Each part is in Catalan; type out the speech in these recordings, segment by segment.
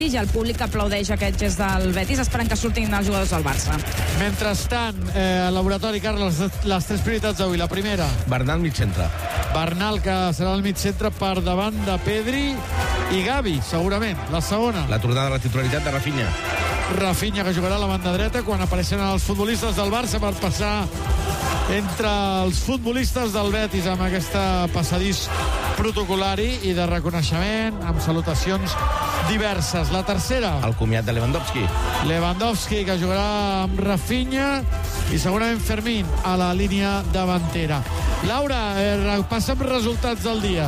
i el públic aplaudeix aquest gest del Betis, esperant que surtin els jugadors del Barça. Mentrestant, laboratori, Carles, les tres prioritats d'avui. La primera, Bernal, mig centre. Bernal, que serà el mig centre per davant de Pedri i Gavi, segurament. La segona, La tornada a la titularitat de Rafinha. Rafinha, que jugarà a la banda dreta quan apareixen els futbolistes del Barça per passar entre els futbolistes del Betis amb aquesta passadís protocolari i de reconeixement amb salutacions diverses. La tercera, El comiat de Lewandowski. Lewandowski, que jugarà amb Rafinha i segurament Fermín a la línia davantera. Laura, passa'm resultats del dia.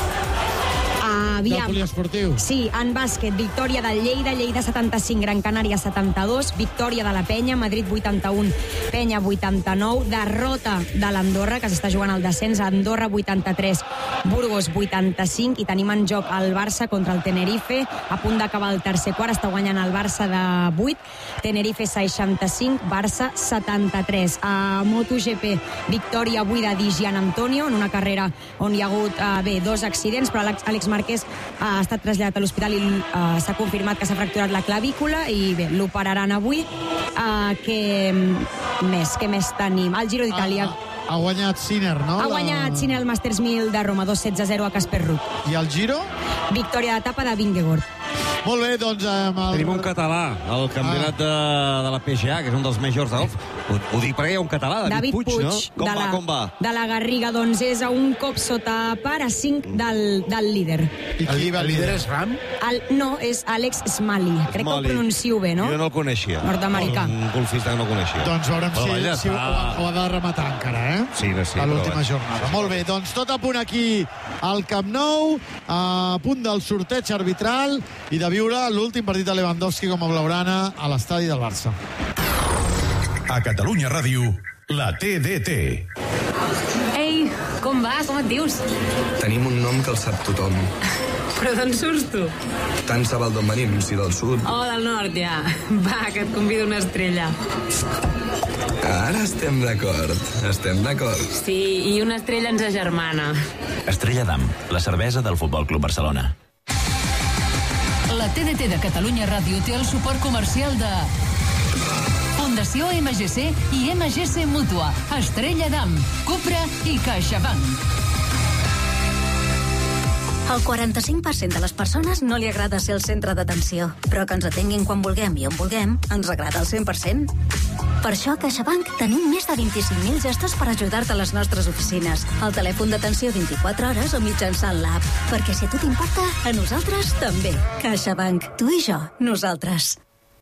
Del poliesportiu. Sí, en bàsquet, victòria del Lleida 75, Gran Canària 72, victòria de la Penya, Madrid 81, Penya 89, derrota de l'Andorra, que s'està jugant al descens, Andorra 83, Burgos 85, i tenim en joc el Barça contra el Tenerife, a punt d'acabar el tercer quart, està guanyant el Barça de 8, Tenerife 65, Barça 73. A MotoGP, victòria avui de Di Gian Antonio, en una carrera on hi ha hagut dos accidents, però Àlex Márquez ha estat traslladat a l'hospital i s'ha confirmat que s'ha fracturat la clavícula i bé, l'operaran avui. Què més tenim? El Giro d'Itàlia. Ha guanyat Sinner, no? Ha guanyat Sinner el Masters 1000 de Roma, 2-16-0 a Casper Ruud. I el Giro? Victòria d'etapa de Vingegaard. Molt bé, doncs... Tenim un català al campionat de la PGA, que és un dels majors d'Alf. Ho dic perquè hi ha un català, David Puig, no? Com va? De la Garriga, doncs és a un cop sota par a 5 del líder. El líder és Ram? No, és Alex Smalley. Crec que ho pronuncio bé, no? Jo no el coneixia. Nord-americà. Un golfista que no coneixia. Doncs veurem si ho ha de rematar encara, Sí, a l'última jornada. Molt bé, doncs tot a punt aquí al Camp Nou, a punt del sorteig arbitral i de viure l'últim partit de Lewandowski com a blaugrana a l'estadi del Barça. A Catalunya Ràdio, la TDT. Ei, com va? Com et dius? Tenim un nom que el sap tothom. Però d'on surts tu? Tant se val d'on venim, si del sud. Oh, del nord, ja. Va, que et convido una estrella. Ara estem d'acord. Sí, i una estrella ens agermana. Estrella d'Am, la cervesa del Futbol Club Barcelona. La TDT de Catalunya Ràdio té el suport comercial de Fundació MGC i MGC Mútua, Estrella d'Am, Cupra i CaixaBank. El 45% de les persones no li agrada ser el centre d'atenció, però que ens atenguin quan vulguem i on vulguem ens agrada al 100%. Per això a CaixaBank tenim més de 25.000 gestors per ajudar-te a les nostres oficines, al telèfon d'atenció 24 hores o mitjançant l'app. Perquè si a tu t'importa, a nosaltres també. CaixaBank, tu i jo, nosaltres.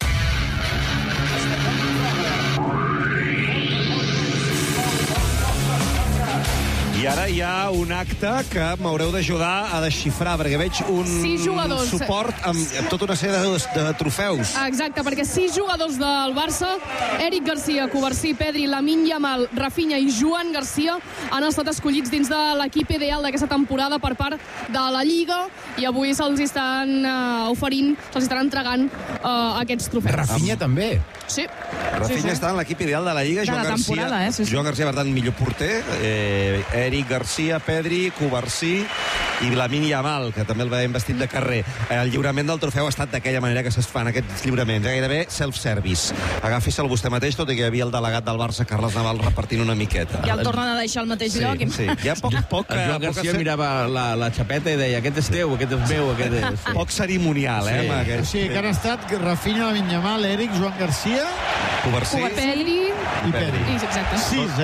I ara hi ha un acte que m'haureu d'ajudar a desxifrar, perquè veig un suport amb tota una sèrie de trofeus. Exacte, perquè 6 jugadors del Barça, Eric Garcia, Covarsí, Pedri, Lamine Yamal, Rafinha i Joan Garcia, han estat escollits dins de l'equip ideal d'aquesta temporada per part de la Lliga, i avui se'ls estan oferint, se'ls estan entregant aquests trofeus. Rafinha també. Sí. Rafinha està en l'equip ideal de la Lliga. Joan Garcia, per tant, millor porter. Eric Garcia, Pedri, Covarsí i Lamine Yamal, que també el veiem vestit de carrer. El lliurament del trofeu ha estat d'aquella manera que es fan aquests lliuraments, gairebé self-service. Agafi-se'l vostè mateix, tot i que hi havia el delegat del Barça, Carles Naval, repartint una miqueta. I el tornen a deixar al mateix lloc. Sí. Hi ha poc el Joan Garcia mirava la xapeta i deia, aquest és teu, aquest és meu, aquest és... Poc cerimonial, O sigui, que han estat Rafinha, Lamine Yamal, Eric, Joan Garcia... Covarsí Pedri i Pedri. Exacte.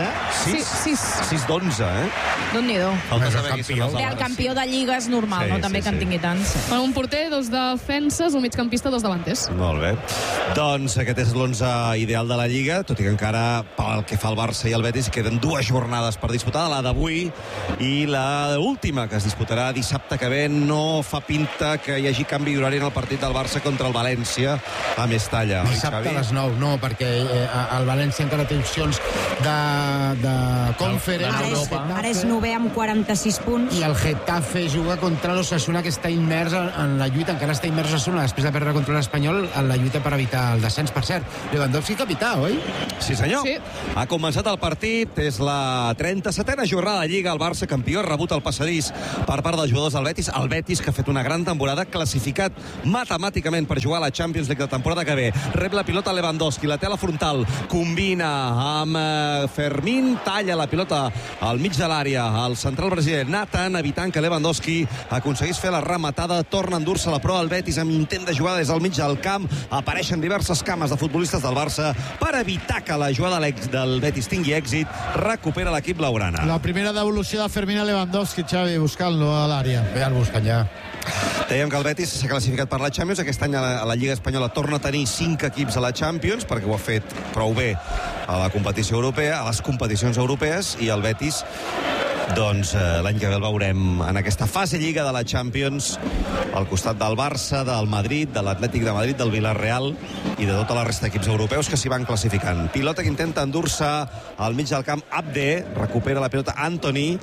6 d'11, Déu-n'hi-do. Bé, el campió de Lliga és normal, no? També que en tingui tants. Un porter, 2 defenses, un migcampista, 2 davanters. Molt bé. Doncs aquest és l'11 ideal de la Lliga, tot i que encara pel que fa al Barça i al Betis queden 2 jornades per disputar, la d'avui i la última, que es disputarà dissabte que ve. No fa pinta que hi hagi canvi d'horari en el partit del Barça contra el València a Mestalla. Dissabte a les 9, no, perquè el València encara té opcions de Conference. Ara és 9è amb 46 punts. I el Getafe fer jugar contra l'Osasuna, que està immers en la lluita, encara està immers l'Osasuna després de perdre contra l'Espanyol, en la lluita per evitar el descens. Per cert, Lewandowski capità, oi? Sí, senyor. Sí. Ha començat el partit, és la 37a jornada de Lliga, el Barça campió, ha rebut el passadís per part dels jugadors del Betis, el Betis que ha fet una gran temporada, classificat matemàticament per jugar a la Champions League de temporada que ve. Rep la pilota Lewandowski, la té a la frontal, combina amb Fermín, talla la pilota al mig de l'àrea, el central brasiler Nathan, evitant que Lewandowski aconseguís fer la rematada, torna a endur-se-la, però el Betis amb intent de jugar des del mig del camp, apareixen diverses cames de futbolistes del Barça per evitar que la jugada del Betis tingui èxit, recupera l'equip blaugrana. La primera devolució de Fermín a Lewandowski, Xavi, buscant-lo a l'àrea. Bé, el busquen ja. Dèiem que el Betis s'ha classificat per la Champions. Aquest any a la Lliga Espanyola torna a tenir 5 equips a la Champions, perquè ho ha fet prou bé a la competició europea, a les competicions europees, i el Betis, doncs l'any que ve el veurem en aquesta fase Lliga de la Champions al costat del Barça, del Madrid, de l'Atlètic de Madrid, del Villarreal i de tota la resta d'equips europeus que s'hi van classificant. Pilota que intenta endur-se al mig del camp Abde, recupera la pilota Antony,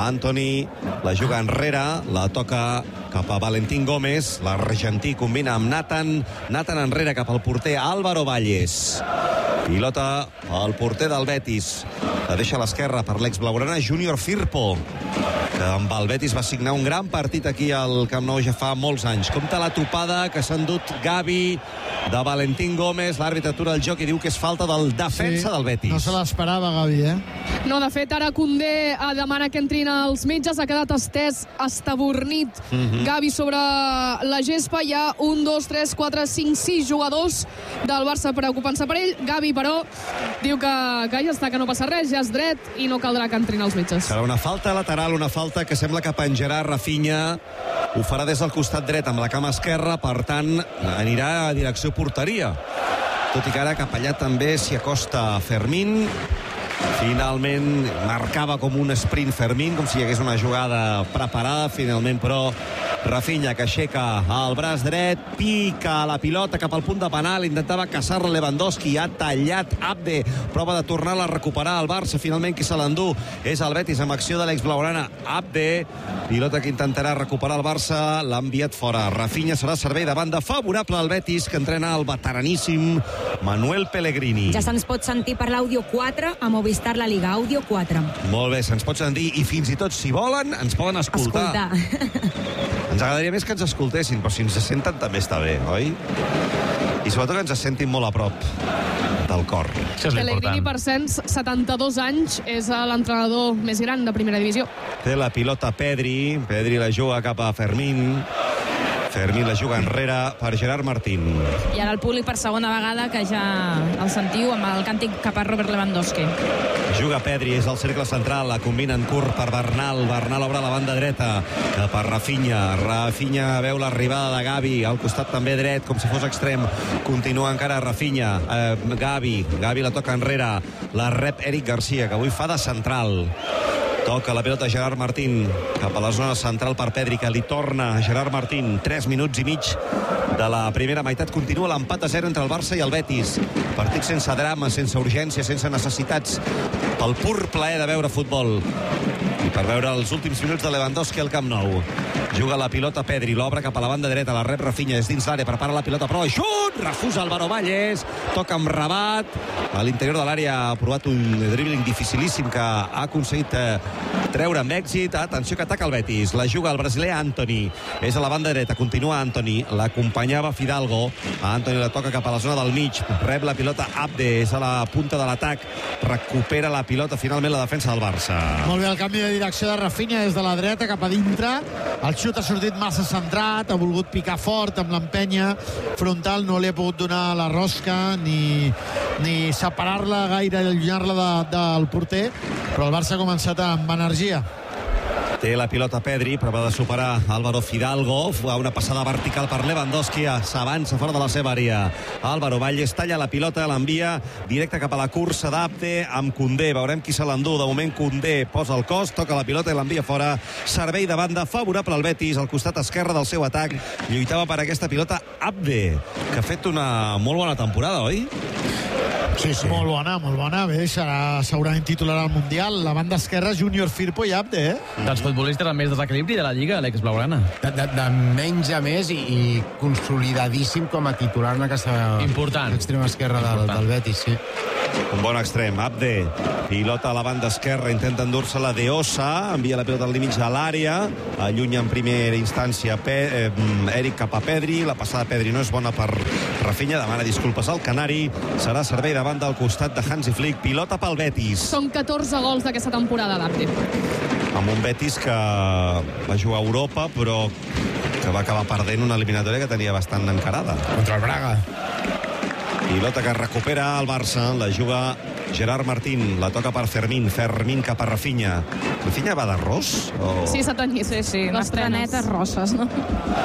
la juga enrere, la toca cap a Valentín Gómez, l'argentí combina amb Nathan enrere cap al porter Álvaro Valles. Pilota al porter del Betis, la deixa a l'esquerra per l'ex-blaugrana Júnior Firpo, que amb el Betis va signar un gran partit aquí al Camp Nou ja fa molts anys. Compte la topada que s'ha endut Gavi de Valentín Gómez, l'àrbitre atura el joc i diu que és falta del defensa del Betis. No se l'esperava, Gavi, No, de fet, ara Koundé demana que entrin els metges, ha quedat estès, estabornit. Gavi sobre la gespa, hi ha 1, 2, 3, 4, 5, 6 jugadors del Barça preocupant-se per ell. Gavi, però, diu que ja està, que no passa res, ja és dret i no caldrà que entrin els metges. Serà una falta lateral, una falta que sembla que penjarà Rafinha, ho farà des del costat dret amb la cama esquerra, per tant anirà a direcció porteria, tot i que ara cap allà també s'hi acosta Fermín. Finalment marcava com un sprint Fermín, com si hi hagués una jugada preparada, finalment però Rafinha, que aixeca el braç dret, pica la pilota cap al punt de penal, intentava caçar-la Lewandowski, ha tallat Abde, prova de tornar-la a recuperar el Barça, finalment qui se l'endú és el Betis amb acció de l'ex-blaugrana Abde, pilota que intentarà recuperar el Barça, l'ha enviat fora. Rafinha serà servei de banda favorable al Betis, que entrena el veteraníssim Manuel Pellegrini. Ja se'ns pot sentir per l'Àudio 4 a Movistar La Liga, Àudio 4. Molt bé, se'ns pot sentir i fins i tot, si volen, ens poden escoltar. Ens agradaria més que ens escoltessin, però si ens senten també està bé, oi? I sobretot que ens sentin molt a prop del cor. Això és Pellegrini, per 172 anys, és l'entrenador més gran de primera divisió. Té la pilota Pedri la juga cap a Fermín la juga enrere per Gerard Martín. I ara el públic per segona vegada, que ja el sentiu amb el càntic cap a Robert Lewandowski. Juga Pedri, és el cercle central, la combina en curt per Bernal obre la banda dreta cap a Rafinha veu l'arribada de Gavi, al costat també dret, com si fos extrem, continua encara Rafinha, Gavi la toca enrere, la rep Eric Garcia, que avui fa de central. Toca la pilota Gerard Martín cap a la zona central per Pedri, que li torna a Gerard Martín. 3 minuts i mig de la primera meitat. Continua l'empat a 0 entre el Barça i el Betis. Partit sense drama, sense urgència, sense necessitats, pel pur plaer de veure futbol i per veure els últims minuts de Lewandowski al Camp Nou. Juga la pilota Pedri, l'obre cap a la banda dreta, la rep Rafinha, és dins l'àrea, prepara la pilota, però xut! Refusa Álvaro Valles, toca amb Rabat, a l'interior de l'àrea ha provat un dribbling dificilíssim que ha aconseguit treure amb èxit. Atenció que ataca el Betis, la juga el brasiler Antony, és a la banda dreta, continua Antony, l'acompanyava Fidalgo, Antony la toca cap a la zona del mig, rep la pilota Abde, és a la punta de l'atac, recupera la pilota finalment la defensa del Barça. Molt bé el canvi de direcció de Rafinha des de la dreta cap a dintre, el xut ha sortit massa centrat, ha volgut picar fort amb l'empenya frontal, no li ha pogut donar la rosca ni separar-la gaire, allunyar-la del porter, però el Barça ha començat amb energia. Té la pilota Pedri, prova de superar Álvaro Fidalgo, fa una passada vertical per Lewandowski, s'avança fora de la seva àrea. Álvaro Valles talla la pilota, l'envia directe cap a la cursa d'Abde amb Koundé, veurem qui se l'endú. De moment Koundé posa el cos, toca la pilota i l'envia fora. Servei de banda favorable al Betis, al costat esquerre del seu atac. Lluitava per aquesta pilota Abde, que ha fet una molt bona temporada, oi? Sí. Molt bona. Bé, serà segurament titular al Mundial. La banda esquerra, Júnior Firpo i Abde, Dels futbolistes amb més desequilibri de la Lliga, l'Alex Blaugrana. De menys a més i consolidadíssim com a titular en aquesta extrema esquerra del Betis, sí. Un bon extrem, Abde. Pilota a la banda esquerra, intenta endur-se-la de Osa, envia la pilota al límit de l'àrea, allunya en primera instància Eric cap a Pedri, la passada de Pedri no és bona per Rafinha, demana disculpes al Canari, serà servei davant del costat de Hansi Flick, pilota pel Betis. Són 14 gols d'aquesta temporada d'Abde. Amb un Betis que va jugar a Europa, però que va acabar perdent una eliminatòria que tenia bastant encarada. Contra el Braga. Pilota que recupera el Barça, la juga Gerard Martín, la toca per Fermín cap a Rafinha. Rafinha va d'arròs? Sí, s'ha tenyit. Sí, les trenetes rosses, no?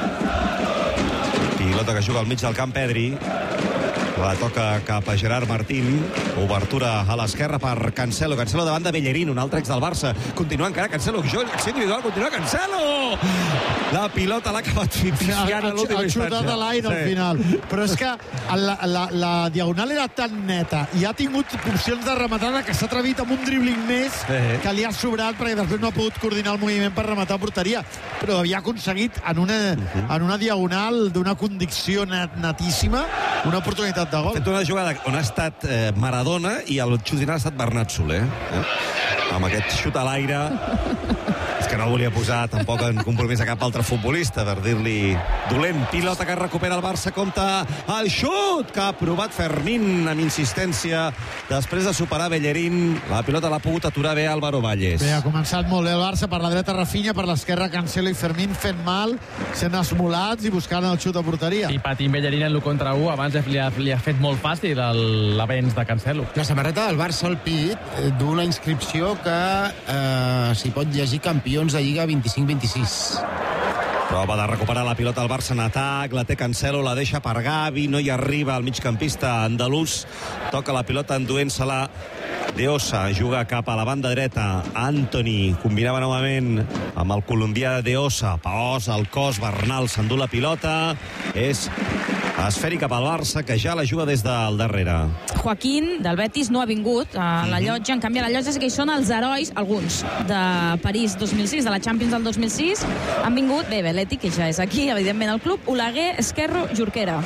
Pilota que juga al mig del camp Pedri, la toca cap a Gerard Martín, obertura a l'esquerra per Cancelo davant de Bellerín, un altre ex del Barça, continua encara Cancelo, acció individual, continua Cancelo, la pilota l'ha acabat fitxiant a l'última instància. Ha xutat a l'aire al final, però és que la diagonal era tan neta i ha tingut opcions de rematada que s'ha atrevit amb un dribbling més que li ha sobrat perquè després no ha pogut coordinar el moviment per rematar a porteria, però havia aconseguit en una diagonal d'una condició netíssima una oportunitat de gol. Ha fet una jugada on ha estat Maradona i el xut final ha estat Bernat Soler. Amb aquest xut a l'aire. És que no el volia posar tampoc en compromís a cap altre futbolista per dir-li dolent. Pilota que recupera el Barça, compta el xut que ha provat Fermín amb insistència després de superar Bellerín. La pilota l'ha pogut aturar bé Álvaro Valles. Bé, ha començat molt bé el Barça, per la dreta Rafinha, per l'esquerra Cancelo i Fermín fent mal, sent esmolats i buscant el xut a porteria. I patint Bellerín en l'1-1, abans li ha fet molt fàcil l'avenç de Cancelo. La samarreta del Barça al pit d'una inscripció que s'hi pot llegir campions de Lliga 25-26. Prova de recuperar la pilota al Barça en atac, la té Cancelo, la deixa per Gavi, no hi arriba el migcampista andalús, toca la pilota enduent-se-la De Osa, juga cap a la banda dreta, Antoni combinava novament amb el colombià De Osa, posa el cos, Bernal s'endú la pilota, és esfèrica pel Barça, que ja la juga des del darrere. Joaquín, del Betis, no ha vingut a la llotja. En canvi, a la llotja sí que hi són els herois, alguns, de París 2006, de la Champions del 2006. Han vingut, bé, Belletti, que ja és aquí, evidentment, al club, Oleguer, Esquerro, Jorquera.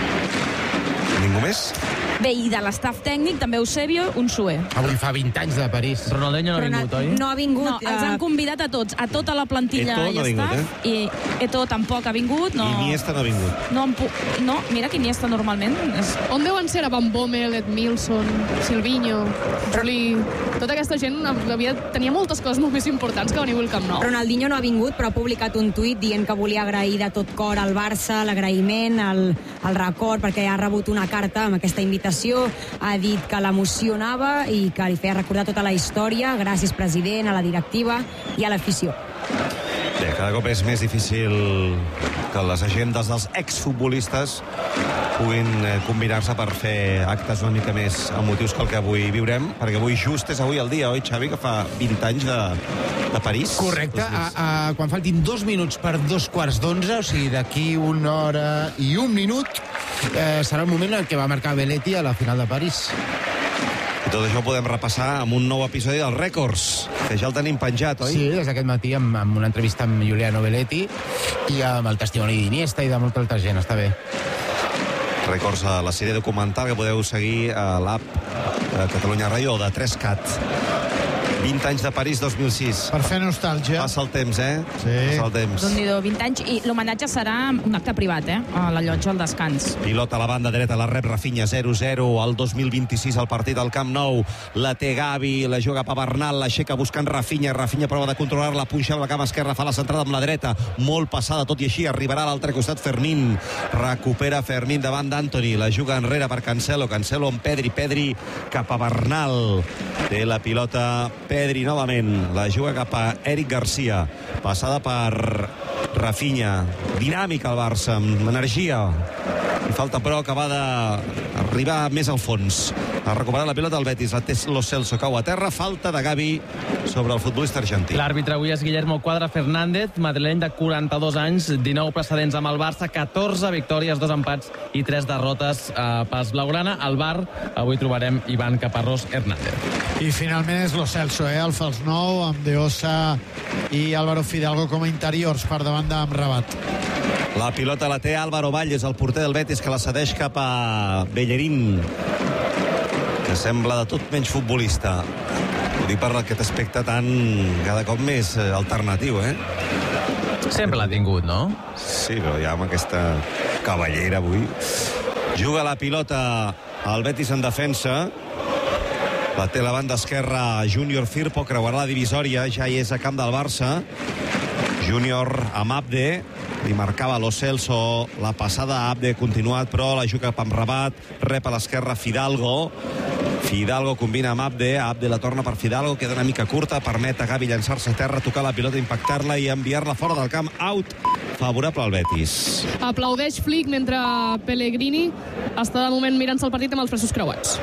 Ningú més? Bé, i de l'estaf tècnic, també Eusebio, Unzué. Avui fa 20 anys de París. Ronaldinho no ha vingut, oi? No ha vingut. No, els han convidat a tots, a tota la plantilla Eto'o i no ha vingut, estaf. I Eto'o tampoc ha vingut. No. Iniesta no ha vingut. No, mira que Iniesta normalment. On deuen ser Van Bommel, Edmilson, Silvinho, Juli... Tota aquesta gent tenia moltes coses molt més importants que venir al Camp Nou. Ronaldinho no ha vingut, però ha publicat un tuit dient que volia agrair de tot cor al Barça, l'agraïment, el record, perquè ha rebut una carta amb aquesta invitació. Ha dit que l'emocionava i que li feia recordar tota la història. Gràcies, president, a la directiva i a l'afició. Bé, cada cop és més difícil que les agendes dels exfutbolistes puguin combinar-se per fer actes una mica més emotius que el que avui viurem, perquè avui just és avui el dia, oi, Xavi, que fa 20 anys de París? Correcte, quan faltin 2 minuts per 2:15, o sigui, d'aquí 1 hora i 1 minut, serà el moment en què va marcar Belletti a la final de París. I tot això ho podem repassar amb un nou episodi dels Rècords, que ja el tenim penjat, oi? Sí, des d'aquest matí amb una entrevista amb Giuliano Belletti i amb el testimoni d'Iniesta i de molta altra gent, està bé. Rècords a la sèrie documental que podeu seguir a l'app de Catalunya Ràdio o de 3CAT. 20 anys de París 2006. Per fer nostàlgia. Passa el temps, Sí. Passa el temps. Déu-n'hi-do, 20 anys. I l'homenatge serà un acte privat, a la llotja al descans. Pilota a la banda dreta, la rep Rafinha, 0-0. El 2026 el partit al Camp Nou. La té Gavi, la juga cap a Bernal, l'aixeca buscant Rafinha. Rafinha prova de controlar-la, puja a la cama esquerra, fa la centrada amb la dreta. Molt passada, tot i així, arribarà a l'altre costat Fermín. Recupera Fermín davant d'Antoni. La juga enrere per Cancelo. Cancelo amb Pedri. Pedri cap a Bernal. Té la pilota Pedri novament. La juga cap a Eric Garcia. Passada per Rafinha, dinàmic al Barça, amb energia. Li falta, però, acabar d'arribar més al fons. Ha recuperat la pilota del Betis, la té Lo Celso, cau a terra, falta de Gavi sobre el futbolista argentí. L'àrbitre avui és Guillermo Cuadra Fernández, madrileny de 42 anys, 19 precedents amb el Barça, 14 victòries, 2 empats i 3 derrotes pels blaugrana. Al bar avui trobarem Iván Caparrós Hernández. I finalment és Lo Celso, el fals nou, amb De Osa i Álvaro Fidalgo com a interiors per davant d'Amrabat. La pilota la té Álvaro Valles, el porter del Betis, que la cedeix cap a Bellerín, que sembla de tot menys futbolista. Ho dic per aquest aspecte tan cada cop més alternatiu, Sempre l'ha tingut, no? Sí, però ja amb aquesta cavallera avui. Juga la pilota el Betis en defensa. La té la banda esquerra Júnior Firpo, creuarà la divisòria, ja hi és a camp del Barça. Júnior amb Abde, li marcava Lo Celso la passada a Abde, continuat, però la juga amb Rabat, rep a l'esquerra Fidalgo. Fidalgo combina amb Abde, Abde la torna per Fidalgo, queda una mica curta, permet a Gavi llançar-se a terra, tocar la pilota, impactar-la i enviar-la fora del camp, out, favorable al Betis. Aplaudeix Flick mentre Pellegrini està de moment mirant-se el partit amb els braços creuats.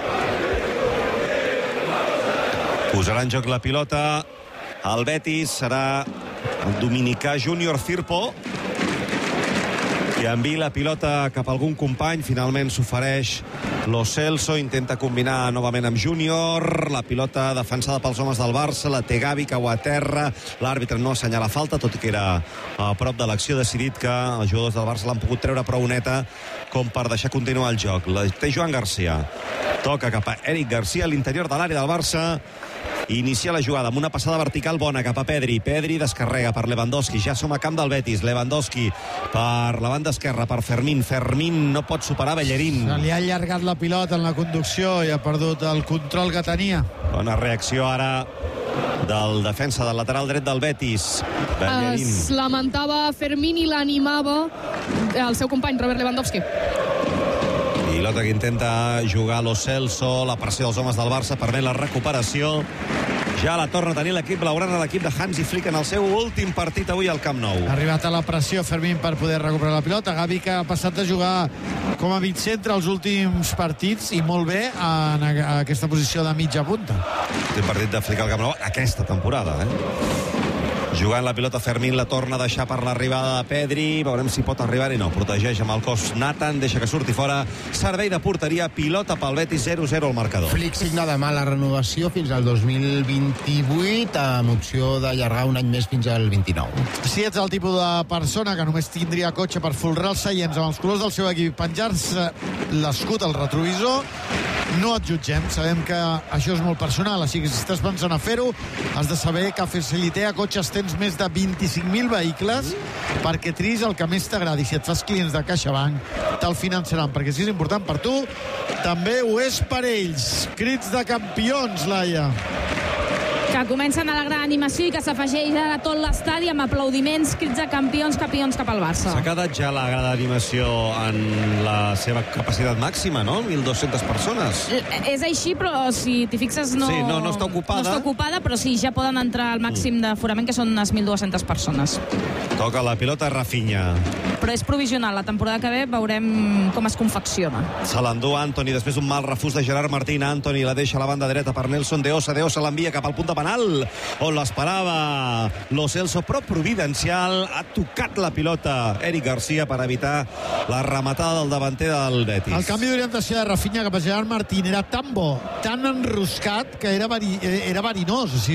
Posarà en joc la pilota el Betis, serà el dominicà Júnior Firpo, i envia la pilota cap a algun company. Finalment s'ofereix Lo Celso, intenta combinar novament amb Júnior. La pilota defensada pels homes del Barça, la té Gavi, cau a terra. L'àrbitre no assenyala falta, tot i que era a prop de l'acció. Decidit que els jugadors del Barça l'han pogut treure prou neta com per deixar continuar el joc. La té Joan Garcia. Toca cap a Eric Garcia a l'interior de l'àrea del Barça. Inicia la jugada amb una passada vertical bona cap a Pedri. Pedri descarrega per Lewandowski. Ja som a camp del Betis. Lewandowski per la banda esquerra per Fermín. Fermín no pot superar Bellerín. Se li ha allargat la pilota en la conducció i ha perdut el control que tenia. Bona reacció ara del defensa del lateral dret del Betis, Bellerín. Es lamentava Fermín i l'animava el seu company Robert Lewandowski. Pilota que intenta jugar Lo Celso, la pressió dels homes del Barça permet la recuperació. Ja la torna a tenir l'equip blaugrana, l'equip de Hansi Flick en el seu últim partit avui al Camp Nou. Ha arribat a la pressió Fermín per poder recuperar la pilota. Gavi, que ha passat de jugar com a mig centre els últims partits i molt bé en aquesta posició de mitja punta. L'últim partit de Flick al Camp Nou aquesta temporada, Jugant la pilota Fermín, la torna a deixar per l'arribada de Pedri. Veurem si pot arribar i no. Protegeix amb el cos Nathan, deixa que surti fora. Servei de porteria, pilota pel Betis, 0-0 al marcador. Flick signa demà la renovació fins al 2028 amb opció d'allargar un any més fins al 29. Si ets el tipus de persona que només tindria cotxe per folrar els seients amb els colors del seu equip, penjar-se l'escut al retrovisor, no et jutgem. Sabem que això és molt personal, així que si estàs pensant a fer-ho, has de saber que a Facilitea Cotxes tens més de 25.000 vehicles perquè triïs el que més t'agradi. Si et fas clients de CaixaBank, te'l finançaran, perquè si és important per tu, també ho és per ells. Crits de campions, Laia. Que comencen a la gran animació i que s'afegeix a tot l'estadi amb aplaudiments, crits de campions, campions cap al Barça. S'ha quedat ja la gran animació en la seva capacitat màxima, no? 1.200 persones. És així, però si t'hi fixes no... Sí, no està ocupada. No està ocupada, però sí, ja poden entrar al màxim d'aforament, que són unes 1.200 persones. Toca la pilota Rafinha. Però és provisional. La temporada que ve veurem com es confecciona. Se l'endú Antoni, després un mal refús de Gerard Martín. Antoni la deixa a la banda dreta per Nelson De Osa. De Osa l'envia cap al punt de penal, on l'esperava Lo Celso, però providencial. Ha tocat la pilota Eric Garcia per evitar la rematada del davanter del Betis. El canvi d'orientació de Rafinha cap a Gerard Martín era tan bo, tan enroscat, que era verinós. O sigui,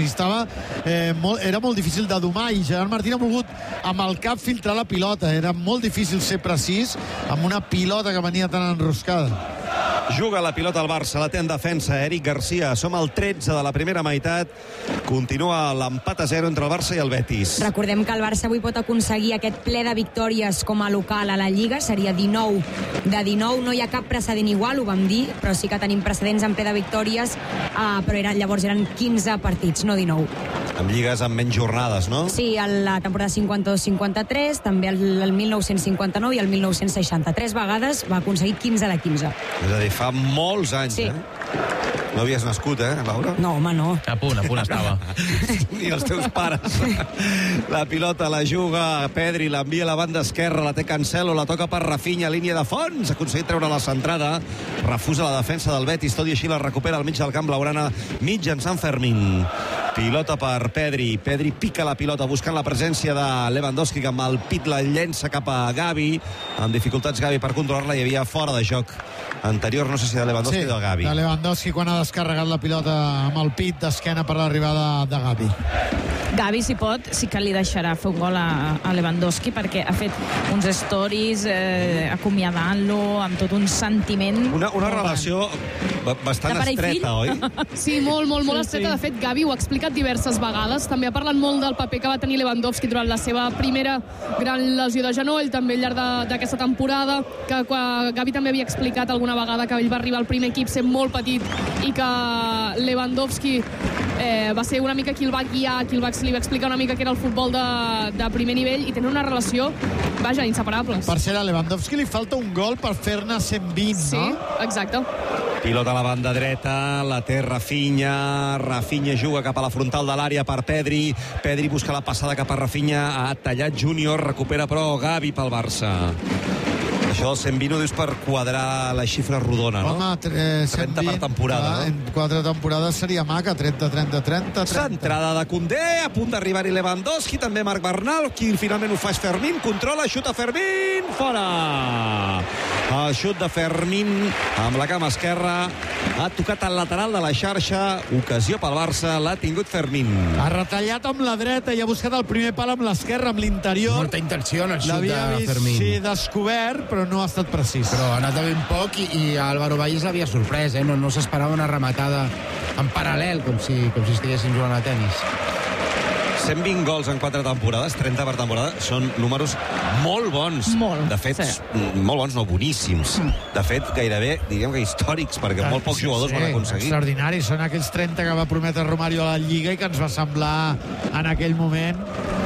era molt difícil de domar, i Gerard Martín ha volgut amb el cap filtrar la pilota. Era molt difícil ser precís amb una pilota que venia tan enroscada. Juga la pilota al Barça, la té en defensa Eric Garcia. Som al 13 de la primera meitat. Continua l'empat a 0 entre el Barça i el Betis. Recordem que el Barça avui pot aconseguir aquest ple de victòries com a local a la Lliga. Seria 19 de 19. No hi ha cap precedent igual, ho vam dir, però sí que tenim precedents en ple de victòries, però llavors eren 15 partits, no 19. Amb lligues amb menys jornades, no? Sí, la temporada 52-53, també el 1959 i el 1960. 3 vegades va aconseguir 15 de 15. És a dir, fa molts anys, sí. No havies nascut, Laura? No, home, no. A punt estava. Ni els teus pares. La pilota la juga Pedri, l'envia a la banda esquerra, la té Cancelo, la toca per Rafinha, línia de fons, ha aconseguit treure la centrada, refusa la defensa del Betis, tot i així la recupera al mig del camp blaugrana, mitjançant Fermín. Pilota per Pedri. Pedri pica la pilota buscant la presència de Lewandowski, que amb el pit la llença cap a Gavi. Amb dificultats Gavi per controlar-la, hi havia fora de joc anterior, no sé si de Lewandowski o de Gavi. De Lewandowski quan ha descarregat la pilota amb el pit d'esquena per l'arribada de Gavi. Gavi, si pot, sí que li deixarà fer un gol a Lewandowski, perquè ha fet uns stories acomiadant-lo amb tot un sentiment. Una relació bastant estreta, oi? Sí, molt estreta. De fet, Gavi ho ha explicat diverses vegades. També ha parlat molt del paper que va tenir Lewandowski durant la seva primera gran lesió de genoll, també al llarg d'aquesta temporada, que Gavi també havia explicat alguna vegada que ell va arribar al primer equip sent molt petit i que Lewandowski va ser una mica qui el va guiar, li va explicar una mica què era el futbol de primer nivell, i tenen una relació, vaja, inseparables. Per cert, a Lewandowski li falta un gol per fer-ne 120, no? Sí, exacte. Pilota a la banda dreta, la té Rafinha juga cap a la frontal de l'àrea per Pedri busca la passada cap a Rafinha, ha tallat Júnior, recupera però Gavi pel Barça. Això del 120 ho dius per quadrar la xifra rodona, no? Home, 30 per temporada, no? En 4 temporades seria maca, 30. Centrada de Koundé, a punt d'arribar-hi Lewandowski, també Marc Bernal, qui finalment ho fa és Fermín, controla, xuta Fermín, fora! El xut de Fermín amb la cama esquerra, ha tocat al lateral de la xarxa, ocasió pel Barça, l'ha tingut Fermín. Ha retallat amb la dreta i ha buscat el primer pal amb l'esquerra, amb l'interior. Molta intenció en el xut de Fermín. L'havia vist, sí, descobert, però no ha estat precís. Però ha anat ben poc i Álvaro Valles l'havia sorprès, no s'esperava una rematada en paral·lel, com si estiguessin jugant a tenis. 120 gols en 4 temporades, 30 per temporada, són números molt bons. De fet, molt bons, no, boníssims. De fet, gairebé, diríem que històrics, perquè molt pocs jugadors van aconseguir. Extraordinaris, són aquells 30 que va prometre Romario a la Lliga i que ens va semblar en aquell moment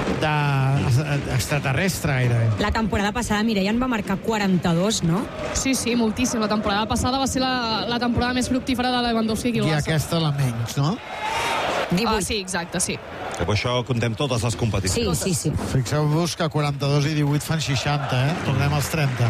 extraterrestre gairebé. La temporada passada Mireia en va marcar 42, no? Sí, moltíssim. La temporada passada va ser la temporada més fructífera de Lewandowski. I aquesta la menys, no? 18. Sí, exacte, sí. Que per això contem totes les competicions. Sí. Fixeu-vos que 42 i 18 fan 60, Tornem als 30.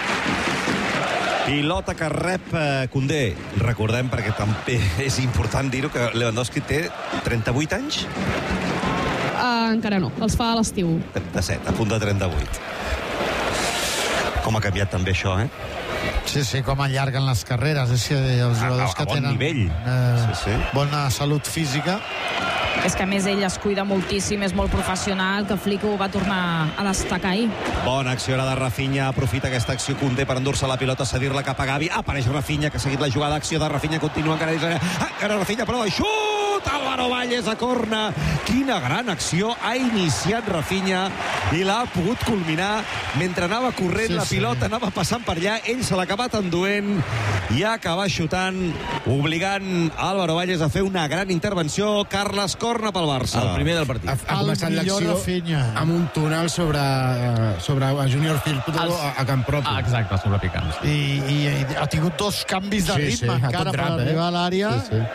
Pilota que rep Koundé. Recordem, perquè també és important dir-ho, que Lewandowski té 38 anys? Encara no, els fa a l'estiu. 37, a punt de 38. Com ha canviat també això, Sí, com allarguen les carreres. És que els jugadors que tenen bona salut física. És que a més ell es cuida moltíssim, és molt professional, que Flick ho va tornar a destacar ahir. Bona acció ara de Rafinha, aprofita aquesta acció Koundé per endur-se la pilota, cedir-la cap a Gavi, apareix Rafinha, que ha seguit la jugada, acció de Rafinha, continua encara Rafinha, però el xut, Álvaro Valles a corna, quina gran acció ha iniciat Rafinha i l'ha pogut culminar mentre anava corrent la pilota, anava passant per allà, ell se l'ha acabat enduent i ha acabat xutant, obligant Álvaro Valles a fer una gran intervenció. Carles, corna pel Barça. El primer del partit. Ha començat l'acció amb un túnel sobre Júnior Firpo a camp propi. Exacte, sobre picants. I ha tingut 2 canvis de ritme encara per arribar a l'àrea.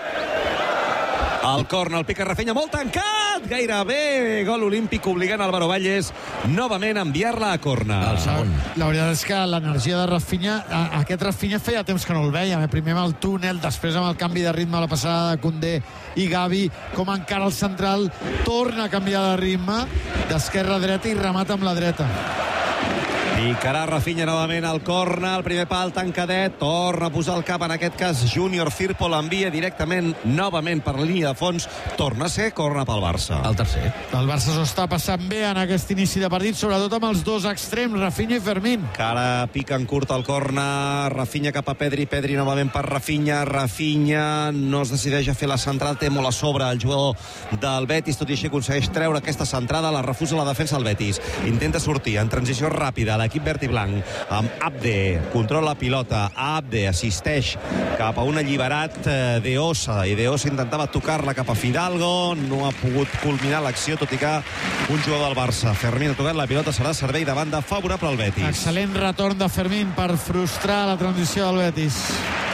El corna, el pica Rafinha, molt tancat, gairebé gol olímpic, obligant Álvaro Valles novament a enviar-la a corna. El segon. La veritat és que l'energia de Rafinha, aquest Rafinha feia temps que no el vèiem, primer amb el túnel, després amb el canvi de ritme a la passada de Koundé i Gavi, com encara el central torna a canviar de ritme d'esquerra a dreta i remata amb la dreta. Picarà Rafinha novament al corna, el primer pal tancadet, torna a posar el cap, en aquest cas Júnior Firpo l'envia directament novament per la línia de fons, torna a ser corna pel Barça. El tercer. El Barça s'ho està passant bé en aquest inici de partit, sobretot amb els 2 extrems, Rafinha i Fermín. Que ara pica en curt el corna, Rafinha cap a Pedri novament per Rafinha no es decideix a fer la central, té molt a sobre el jugador del Betis, tot i així aconsegueix treure aquesta centrada, la refusa la defensa del Betis, intenta sortir en transició ràpida l'equip verd i blanc amb Abde, controla la pilota, Abde assisteix cap a un alliberat d'Eosa, i d'Eosa intentava tocar-la cap a Fidalgo, no ha pogut culminar l'acció, tot i que un jugador del Barça, Fermín, ha tocat la pilota, serà servei de banda favorable al Betis. Excel·lent retorn de Fermín per frustrar la transició del Betis.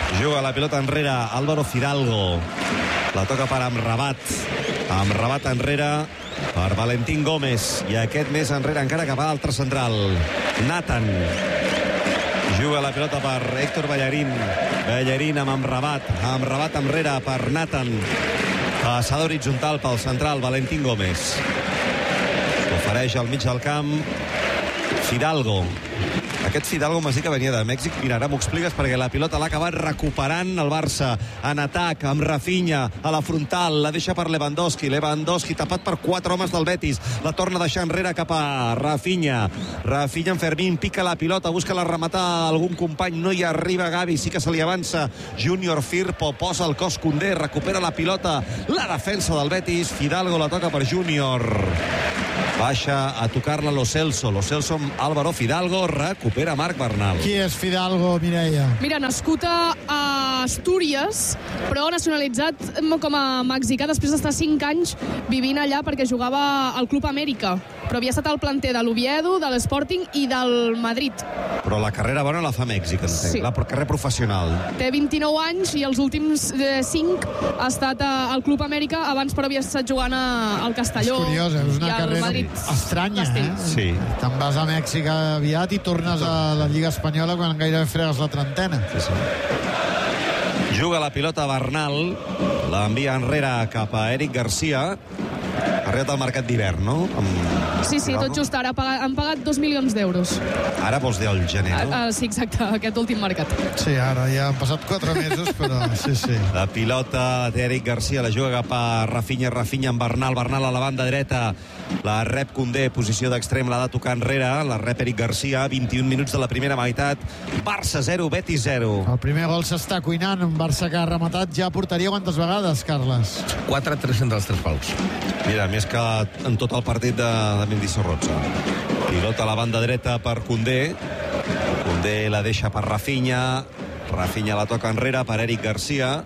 Juga la pilota enrere Álvaro Fidalgo. La toca per Amrabat. Amrabat enrere per Valentín Gómez. I aquest més enrere encara cap a l'altre central. Nathan. Juga la pilota per Héctor Bellerín. Bellerín amb Amrabat. Amrabat enrere per Nathan. Passada horitzontal pel central Valentín Gómez. Ofereix al mig del camp Fidalgo. Aquest Fidalgo m'has dit que venia de Mèxic. Mira, ara m'ho expliques perquè la pilota l'ha acabat recuperant el Barça en atac amb Rafinha a la frontal. La deixa per Lewandowski. Lewandowski tapat per 4 homes del Betis. La torna a deixar enrere cap a Rafinha. Rafinha en Fermín pica la pilota, busca la rematar algun company. No hi arriba Gavi, sí que se li avança Junior Firpo, posa el cos Koundé, recupera la pilota. La defensa del Betis. Fidalgo la toca per Junior. Baixa a tocar-la Lo Celso. Lo Celso amb Álvaro Fidalgo. Recupera Marc Bernal. Qui és Fidalgo, Mireia? Mira, nascut a Astúries, però nacionalitzat com a mexicà després d'estar 5 anys vivint allà perquè jugava al Club Amèrica. Però havia estat al planter de l'Oviedo, de l'Sporting i del Madrid. Però la carrera bona la fa Mèxic, entenc. Sí. La carrera professional. Té 29 anys i els últims 5 ha estat al Club Amèrica. Abans, però, havia estat jugant al Castelló. És curiosa, és una carrera estranya, Sí. Te'n vas a Mèxic aviat i tornes a la Lliga Espanyola quan gairebé fregues la trentena. Juga la pilota Bernal, l'envia enrere cap a Eric Garcia. Ha arribat al mercat d'hivern, no? Sí, tot just ara. Han pagat 2 milions d'euros. Ara vols dir el gener, no? Sí, exacte, aquest últim mercat. Sí, ara ja han passat 4 mesos, però sí. La pilota la té Eric Garcia, la juga cap a Rafinha amb Bernal a la banda dreta. La rep Koundé, posició d'extrem, l'ha de tocar enrere. La rep Eric Garcia, 21 minuts de la primera meitat. Barça 0, Betis 0. El primer gol s'està cuinant. Un Barça que ha rematat ja portaria quantes vegades, Carles? 4-3 entre els 3 pals. Mira, més que en tot el partit de Mendizorroza. Pilota a la banda dreta per Koundé. Koundé la deixa per Rafinha. Rafinha la toca enrere per Eric Garcia.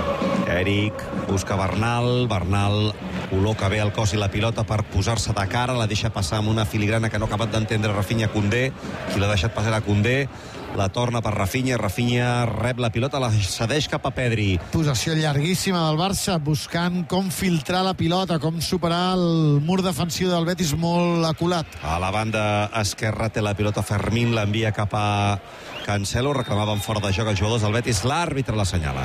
Eric busca Bernal. Bernal col·loca bé el cos i la pilota per posar-se de cara. La deixa passar amb una filigrana que no ha acabat d'entendre Rafinha Koundé. Qui l'ha deixat passar a Koundé. La torna per Rafinha. Rafinha rep la pilota, la cedeix cap a Pedri. Possessió llarguíssima del Barça, buscant com filtrar la pilota, com superar el mur defensiu del Betis molt aculat. A la banda esquerra té la pilota Fermín, l'envia cap a Cancelo. Reclamaven fora de joc els jugadors del Betis. L'àrbitre l'assenyala.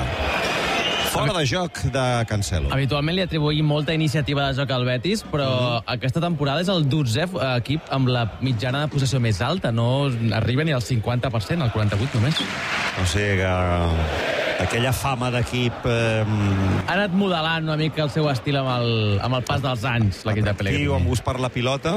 Fora de joc de Cancelo. Habitualment li atribuïm molta iniciativa de joc al Betis, però aquesta temporada és el 12è equip amb la mitjana de possessió més alta. No arriba ni al 50%, al 48% només. O sigui que aquella fama d'equip... Ha anat modelant una mica el seu estil amb el pas dels anys, l'equip de Pellegrini. Amb gust per la pilota.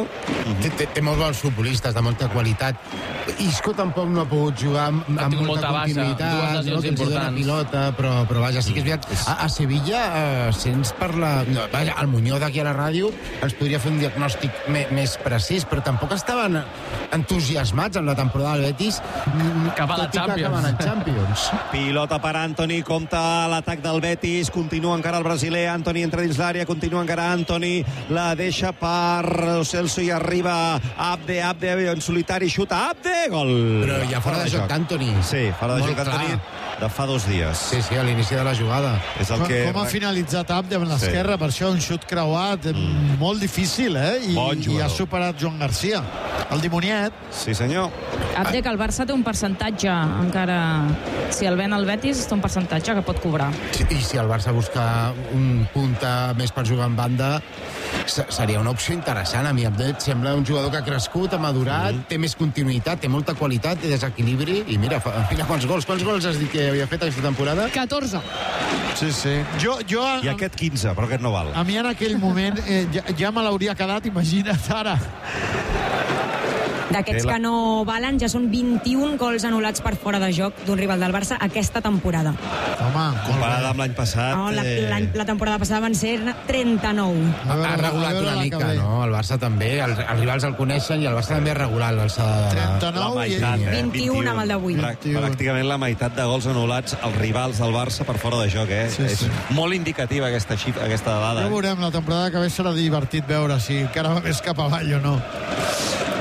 Té molts bons futbolistes, de molta qualitat. Isco tampoc no ha pogut jugar amb molta continuïtat. Dues lesions importants. Pilota, però vaja, sí que és veritat. A Sevilla, sents parlar... No, vaja, el Muñoz d'aquí a la ràdio ens podria fer un diagnòstic més precís, però tampoc estaven entusiasmats amb la temporada del Betis, cap a la Champions. Pilota per Antoni, compta l'atac del Betis, continua encara el brasiler, Antoni entra dins l'àrea, continua encara Antoni, la deixa per Celso i arriba Abde en solitari, xuta Abde, gol! Però ja fora de joc d'Antoni. Sí, fora de joc d'Antoni de fa 2 dies. Sí, a l'inici de la jugada. És el que... Com ha finalitzat Abde amb l'esquerra, per això un xut creuat, molt difícil, I ha superat Joan Garcia, el dimoniet. Sí, senyor. Abde, que el Barça té un percentatge, encara, si el ven al Betis, té un percentatge que pot cobrar. Sí, i si el Barça busca un punta més per jugar en banda, seria una opció interessant. A mi Abde sembla un jugador que ha crescut, ha madurat, té més continuïtat, té molta qualitat, té desequilibri, i mira quants gols has dit que havia fet aquesta temporada? 14. Sí. I aquest 15, però aquest no val. A mi en aquell moment ja me l'hauria quedat, imagina't ara. D'aquests que no valen, ja són 21 gols anul·lats per fora de joc d'un rival del Barça aquesta temporada. Home, comparada amb l'any passat... No, la temporada passada van ser 39. Ha regulat una mica, no? El Barça també. Els rivals el coneixen i el Barça també ha regulat l'alçada. 39 i 21 amb el d'avui. Pràcticament la meitat de gols anul·lats als rivals del Barça per fora de joc, És molt indicativa aquesta dada. Ja veurem, la temporada que ve serà divertit veure si encara va més cap avall o no.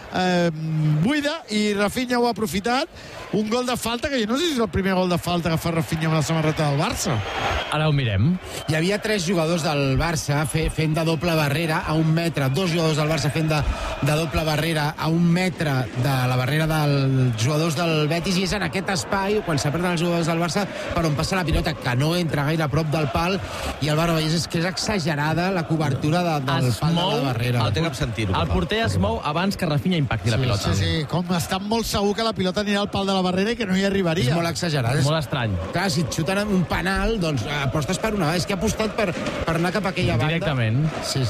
buida, i Rafinha ho ha aprofitat. Un gol de falta, que jo no sé si és el primer gol de falta que fa Rafinha amb la samarreta del Barça. Ara ho mirem. Hi havia 3 jugadors del Barça fent de doble barrera a 1 metre, 2 jugadors del Barça fent de doble barrera a 1 metre de la barrera dels jugadors del Betis, i és en aquest espai, quan s'apreten els jugadors del Barça, per on passa la pilota, que no entra gaire a prop del pal, i el Barça és que és exagerada la cobertura del pal de la barrera. No té cap sentit. El porter es mou abans que Rafinha impacti la pilota. Sí, com està molt segur que la pilota anirà al pal de la barrera i que no hi arribaria. És molt exagerat. És molt estrany. Clar, si et xuten un penal, doncs apostes per una vegada. És que ha apostat per anar cap a aquella banda. Directament. Sí.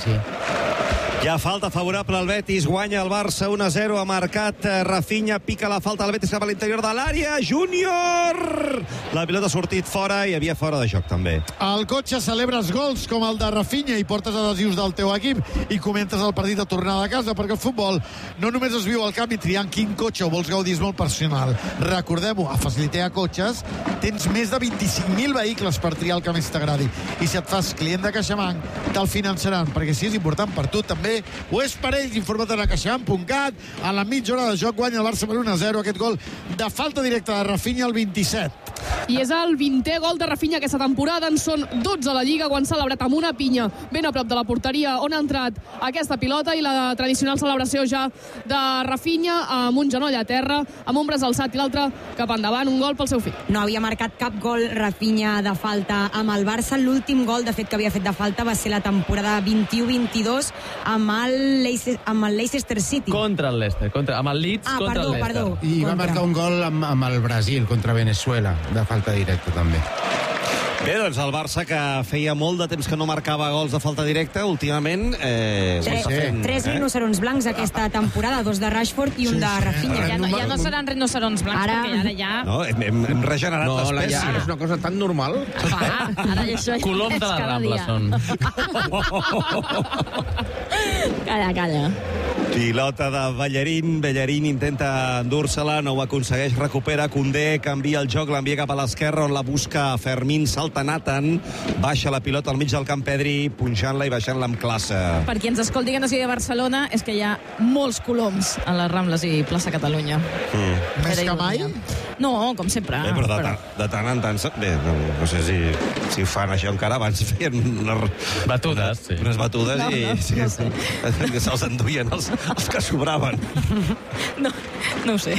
Hi ha falta favorable al Betis, guanya el Barça 1-0, ha marcat Rafinha, pica la falta al Betis cap a l'interior de l'àrea, Júnior! La pilota ha sortit fora i hi havia fora de joc també. Al cotxe celebres gols com el de Rafinha i portes adhesius del teu equip i comentes el partit a tornada a casa, perquè el futbol no només es viu al camp i triant quin cotxe o vols gaudir, és molt personal. Recordem-ho, a Facilitea Cotxes tens més de 25.000 vehicles per triar el que més t'agradi, i si et fas client de CaixaBank te'l finançaran, perquè si és important per tu també ho és per ells. Informa't a caixabank.cat. A la mitja hora de joc guanya el Barça per 1-0, aquest gol de falta directa de Rafinha al 27. I és el 20è gol de Rafinha aquesta temporada. En són 12 a la Lliga, quan s'ha celebrat amb una pinya ben a prop de la porteria on ha entrat aquesta pilota, i la tradicional celebració ja de Rafinha amb un genoll a terra, amb un braç alçat i l'altre cap endavant. Un gol pel seu fill. No havia marcat cap gol Rafinha de falta amb el Barça. L'últim gol, de fet, que havia fet de falta va ser la temporada 21-22 amb el Leicester City. Contra el Leicester, amb el Leeds contra el Leicester. Perdó. I va marcar un gol amb el Brasil contra Venezuela, de falta directa també. Bé, doncs el Barça, que feia molt de temps que no marcava gols de falta directa, últimament... Tres rinocerons blancs aquesta temporada, 2 de Rashford i un de Rafinha. Ja no seran rinocerons blancs, perquè ara ja... No, hem regenerat l'espècie. Ara és una cosa tan normal. Ara això ja Coloms de la Rambla són. Calla. Pilota de Bellerín intenta endur-se-la, no ho aconsegueix, recupera Koundé, canvia el joc, l'envia cap a l'esquerra, on la busca Fermín, salta Nathan, baixa la pilota al mig del camp Pedri, punxant-la i baixant-la amb classe. Per qui ens escolti que no sigui de Barcelona, és que hi ha molts coloms a les Rambles i plaça Catalunya. Més que mai? No, com sempre. Però de tant en tant... Bé, no sé si fan això encara. Abans feien unes batudes, sí. Unes batudes i se'ls enduien els que sobraven. No ho sé.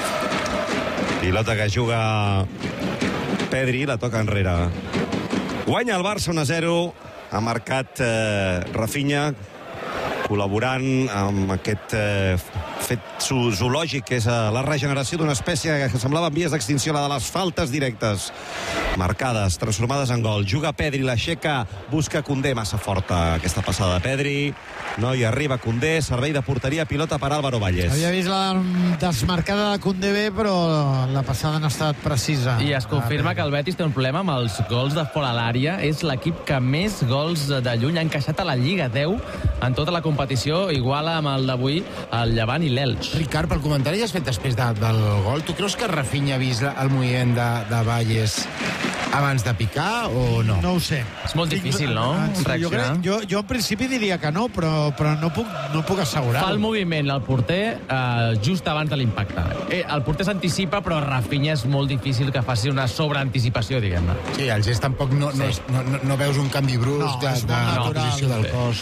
Pilota que juga Pedri, la toca enrere. Guanya el Barça 1-0. Ha marcat Rafinha, col·laborant amb aquest fet zoològic, que és la regeneració d'una espècie que semblava en vies d'extinció, la de les faltes directes marcades, transformades en gol. Juga Pedri, l'aixeca, busca Koundé, massa forta aquesta passada de Pedri, no hi arriba Koundé, servei de porteria, pilota per Álvaro Valles. Havia vist la desmarcada de Koundé bé, però la passada no ha estat precisa. I es confirma que el Betis té un problema amb els gols de fora l'àrea. És l'equip que més gols de lluny ha encaixat a la Lliga, 10 en tota la competició, iguala amb el d'avui el Llevant i l'Elx. Ricard, pel comentari que has fet després del gol, tu creus que Rafinha ha vist el moviment de Valles abans de picar o no? No ho sé. És molt difícil, no? Reaccionar. Jo en principi diria que no, però no puc assegurar-ho. Fa el moviment el porter just abans de l'impacte. El porter s'anticipa, però Rafinha és molt difícil que faci una sobreanticipació, diguem-ne. Sí, el gest tampoc no veus un canvi brusc de posició del cos.